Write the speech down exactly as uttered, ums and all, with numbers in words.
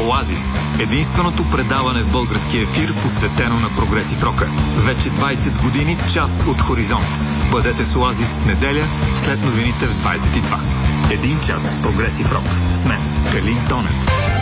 Оазис. Единственото предаване в български ефир, посветено на прогресив рока. Вече двайсет години, част от Хоризонт. Бъдете с Оазис в неделя, след новините в двайсет и два. Един час прогресив рок. С мен, Калин Тонев.